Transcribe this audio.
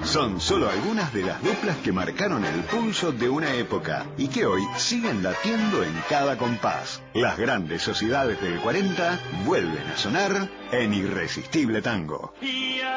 Son solo algunas de las duplas que marcaron el pulso de una época y que hoy siguen latiendo en cada compás. Las grandes sociedades del 40 vuelven a sonar en Irresistible Tango.